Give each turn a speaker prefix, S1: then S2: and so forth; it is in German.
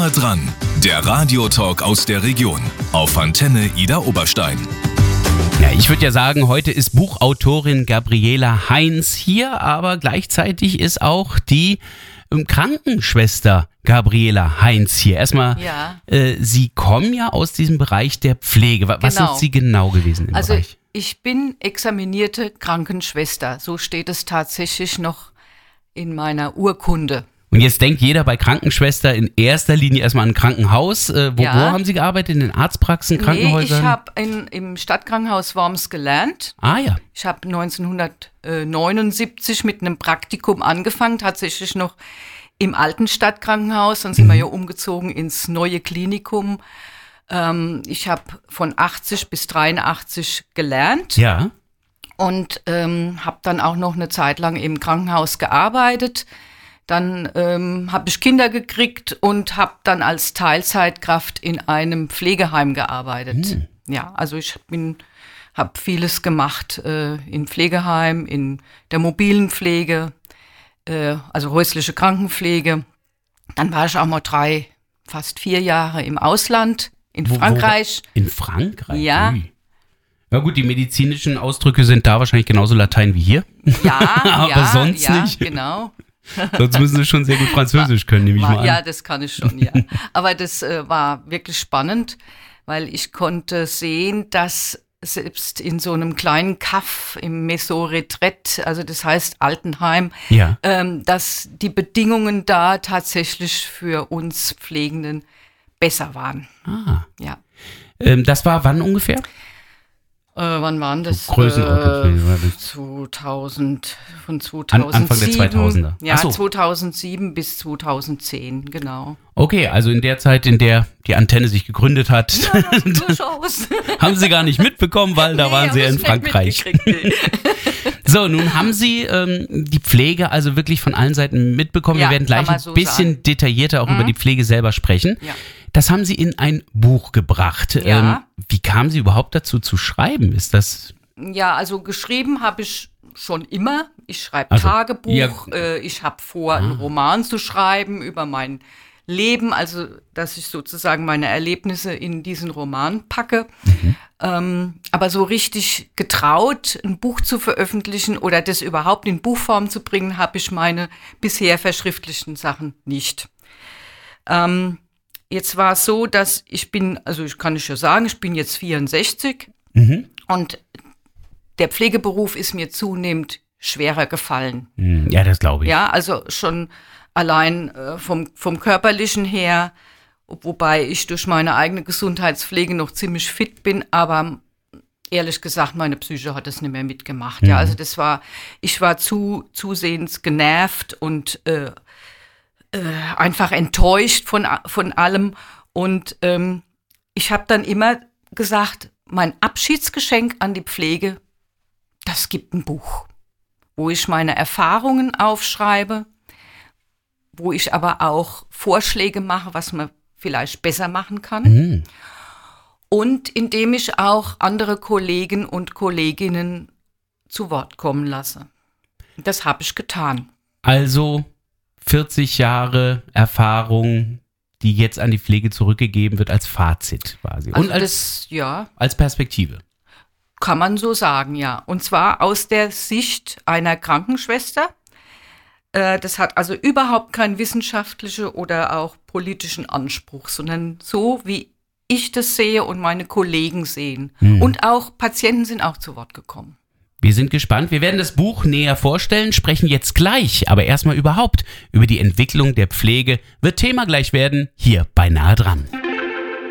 S1: Nahe dran, der Radiotalk aus der Region auf Antenne Idar Oberstein.
S2: Ja, ich würde ja sagen, heute ist Buchautorin Gabriela Heinz hier, aber gleichzeitig ist auch die Krankenschwester Gabriela Heinz hier. Erstmal, Sie kommen ja aus diesem Bereich der Pflege. Was sind Sie genau gewesen im Bereich?
S3: Ich bin examinierte Krankenschwester. So steht es tatsächlich noch in meiner Urkunde.
S2: Und jetzt denkt jeder bei Krankenschwester in erster Linie erstmal an ein Krankenhaus. Wo haben Sie gearbeitet? In den Arztpraxen, Krankenhäusern?
S3: Nee, ich habe im Stadtkrankenhaus Worms gelernt.
S2: Ah ja.
S3: Ich habe 1979 mit einem Praktikum angefangen, tatsächlich noch im alten Stadtkrankenhaus. Dann sind wir ja umgezogen ins neue Klinikum. Ich habe von 80 bis 83 gelernt.
S2: Ja.
S3: Und habe dann auch noch eine Zeit lang im Krankenhaus gearbeitet. Dann habe ich Kinder gekriegt und habe dann als Teilzeitkraft in einem Pflegeheim gearbeitet. Ja, also ich habe vieles gemacht in Pflegeheim, in der mobilen Pflege, also häusliche Krankenpflege. Dann war ich auch mal fast 4 Jahre im Ausland, in Frankreich.
S2: In Frankreich?
S3: Ja.
S2: Ja gut, die medizinischen Ausdrücke sind da wahrscheinlich genauso Latein wie hier.
S3: Ja,
S2: aber sonst nicht.
S3: Genau.
S2: Sonst müssen Sie schon sehr gut Französisch können, nehme ich mal an.
S3: Ja, das kann ich schon, ja. Aber das war wirklich spannend, weil ich konnte sehen, dass selbst in so einem kleinen Kaff im Maison Retraite, also das heißt Altenheim, dass die Bedingungen da tatsächlich für uns Pflegenden besser waren.
S2: Ah.
S3: Ja.
S2: Das war wann ungefähr?
S3: Wann waren das?
S2: Größenordnung.
S3: 2007.
S2: Anfang der 2000er.
S3: Ja, 2007 bis 2010, genau.
S2: Okay, also in der Zeit, in der die Antenne sich gegründet hat,
S3: durchaus.
S2: Haben Sie gar nicht mitbekommen, weil da waren Sie ja in Frankreich. So, nun haben Sie die Pflege also wirklich von allen Seiten mitbekommen. Wir werden gleich ein bisschen detaillierter auch über die Pflege selber sprechen. Ja. Das haben Sie in ein Buch gebracht.
S3: Ja.
S2: Wie kamen Sie überhaupt dazu zu schreiben? Ist das?
S3: Ja, also geschrieben habe ich schon immer. Ich schreibe Tagebuch. Ja. Ich habe vor, einen Roman zu schreiben über mein Leben, also dass ich sozusagen meine Erlebnisse in diesen Roman packe. Aber so richtig getraut, ein Buch zu veröffentlichen oder das überhaupt in Buchform zu bringen, habe ich meine bisher verschriftlichten Sachen nicht. Jetzt war es so, dass ich bin jetzt 64 und der Pflegeberuf ist mir zunehmend schwerer gefallen.
S2: Ja, das glaube ich.
S3: Ja, also schon allein vom Körperlichen her, wobei ich durch meine eigene Gesundheitspflege noch ziemlich fit bin, aber ehrlich gesagt, meine Psyche hat das nicht mehr mitgemacht. Ja, also ich war zusehends genervt und einfach enttäuscht von allem. Und ich habe dann immer gesagt, mein Abschiedsgeschenk an die Pflege, das gibt ein Buch, wo ich meine Erfahrungen aufschreibe, wo ich aber auch Vorschläge mache, was man vielleicht besser machen kann. Und indem ich auch andere Kollegen und Kolleginnen zu Wort kommen lasse. Das habe ich getan.
S2: Also 40 Jahre Erfahrung, die jetzt an die Pflege zurückgegeben wird als Fazit quasi.
S3: Also
S2: und als Perspektive.
S3: Kann man so sagen, ja. Und zwar aus der Sicht einer Krankenschwester. Das hat also überhaupt keinen wissenschaftlichen oder auch politischen Anspruch, sondern so, wie ich das sehe und meine Kollegen sehen. Und auch Patienten sind auch zu Wort gekommen.
S2: Wir sind gespannt. Wir werden das Buch näher vorstellen, sprechen jetzt gleich, aber erstmal überhaupt über die Entwicklung der Pflege. Wird Thema gleich werden, hier bei Nahe dran.